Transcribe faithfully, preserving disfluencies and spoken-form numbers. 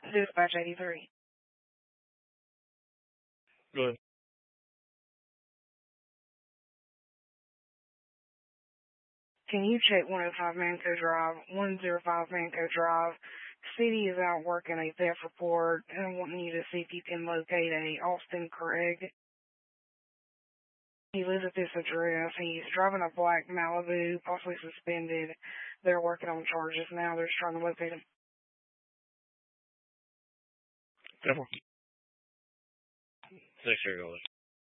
Dispatch eighty-three. Go ahead. Can you check one oh five Manco Drive, one oh five Manco Drive? City is out working a theft report, and I'm wanting you to see if you can locate a Austin Craig. He lives at this address. He's driving a black Malibu, possibly suspended. They're working on charges now. They're just trying to locate him. Come on. Six year old.